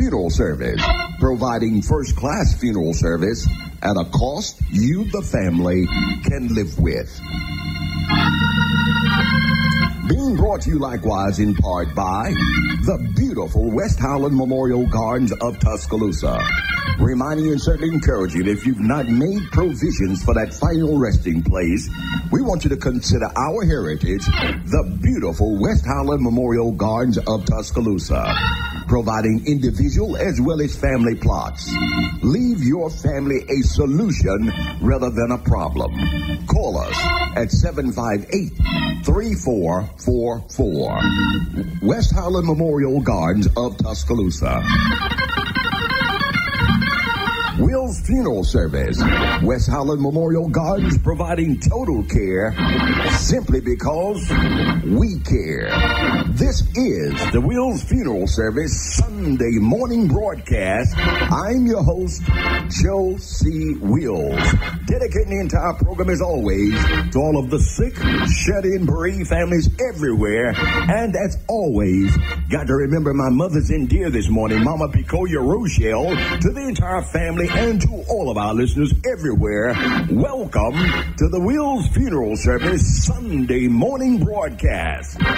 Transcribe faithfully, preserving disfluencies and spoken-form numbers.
Funeral Service, providing first-class funeral service at a cost you, the family, can live with. Being brought to you likewise in part by the beautiful West Highland Memorial Gardens of Tuscaloosa. Reminding you and certainly encouraging you, if you've not made provisions for that final resting place, we want you to consider our heritage, the beautiful West Highland Memorial Gardens of Tuscaloosa, providing individual as well as family plots. Leave your family a solution rather than a problem. Call us at seven five eight, three four four four. West Highland Memorial Gardens of Tuscaloosa. Will's Funeral Service, West Highland Memorial Gardens, providing total care simply because we care. This is the Will's Funeral Service Sunday morning broadcast. I'm your host, Joe C. Wills, dedicating the entire program as always to all of the sick, shut-in, bereaved families everywhere. And as always, got to remember my mother's in dear this morning, Mama Picoya Rochelle, to the entire family and to all of our listeners everywhere. Welcome to the Will's Funeral Service Sunday morning broadcast.